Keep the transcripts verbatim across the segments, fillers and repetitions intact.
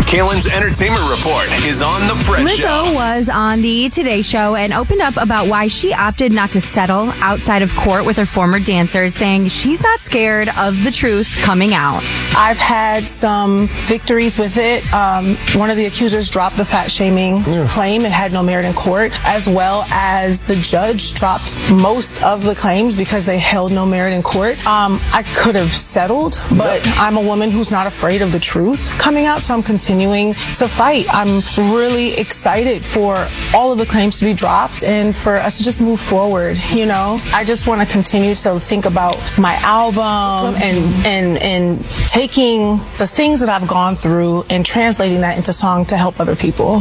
Kalen's Entertainment Report is on The Fred Show. Lizzo was on the Today Show and opened up about why she opted not to settle outside of court with her former dancers, saying she's not scared of the truth coming out. I've had some victories with it. Um, one of the accusers dropped the fat shaming yeah. claim. It had no merit in court, as well as the judge dropped most of the claims because they held no merit in court. Um, I could have settled, but I'm a woman who's not afraid of the truth coming out, so I'm continuing to fight. I'm really excited for all of the claims to be dropped and for us to just move forward. You know, I just want to continue to think about my album and and and taking the things that I've gone through and translating that into song to help other people.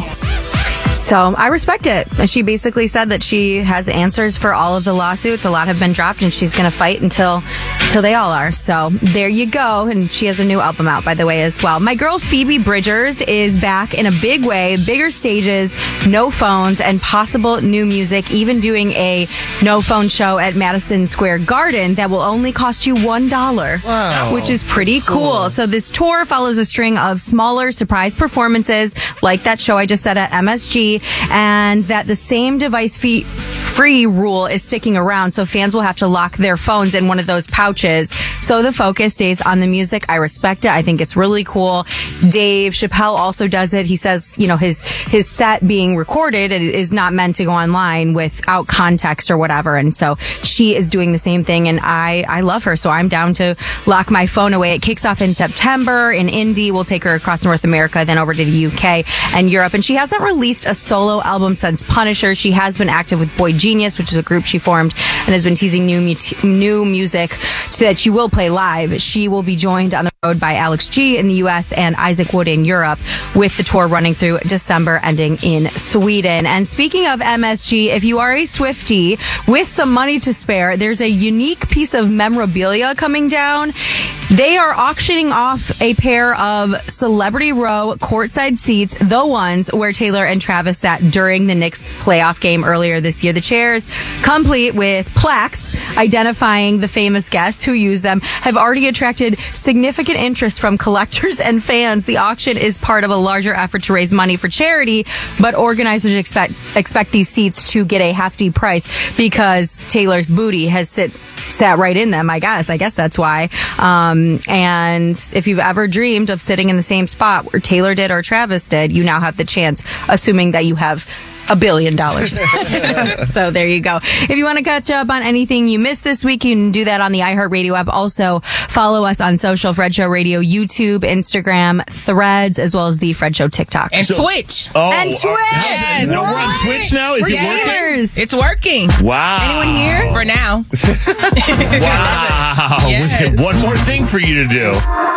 So I respect it. She basically said that she has answers for all of the lawsuits. A lot have been dropped, and she's going to fight until until they all are. So there you go. And she has a new album out, by the way, as well. My girl Phoebe Bridgers is back in a big way. Bigger stages, no phones, and possible new music. Even doing a no phone show at Madison Square Garden that will only cost you one dollar, wow. which is pretty cool. cool. So this tour follows a string of smaller surprise performances like that show I just said at M S G. And that the same device fee free rule is sticking around, so fans will have to lock their phones in one of those pouches. So the focus stays on the music. I respect it. I think it's really cool. Dave Chappelle also does it. He says, you know, his his set being recorded is not meant to go online without context or whatever. And so she is doing the same thing, and I, I love her. So I'm down to lock my phone away. It kicks off in September in Indy. We'll take her across North America, then over to the U K and Europe. And she hasn't released a solo album since Punisher. She has been active with Boy Genius, which is a group she formed, and has been teasing new mu- new music so that she will play live. She will be joined on the road by Alex G in the U S and Isaac Wood in Europe, with the tour running through December, ending in Sweden. And speaking of M S G, if you are a Swiftie with some money to spare, there's a unique piece of memorabilia coming down. They are auctioning off a pair of Celebrity Row courtside seats, the ones where Taylor and Travis sat during the Knicks playoff game earlier this year. The chairs, complete with plaques identifying the famous guests who use them, have already attracted significant interest from collectors and fans. The auction is part of a larger effort to raise money for charity, but organizers expect expect these seats to get a hefty price because Taylor's booty has sit sat right in them, I guess. I guess that's why. Um, and if you've ever dreamed of sitting in the same spot where Taylor did or Travis did, you now have the chance, assuming that you have a billion dollars. So there you go. If you want to catch up on anything you missed this week, you can do that on the iHeartRadio app. Also, follow us on social, Fred Show Radio, YouTube, Instagram, Threads, as well as the Fred Show TikTok. And So- Twitch. Oh, And Twitch! Yes. No, we're on Twitch now? Is We're it working? gamers. It's working. Wow. Anyone here? For now. Wow. Yes. We have one more thing for you to do.